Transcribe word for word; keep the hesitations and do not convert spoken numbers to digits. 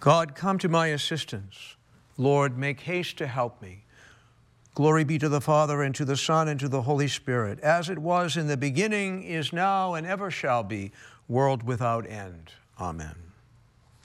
God, come to my assistance. Lord, make haste to help me. Glory be to the Father, and to the Son, and to the Holy Spirit, as it was in the beginning, is now, and ever shall be, world without end. Amen.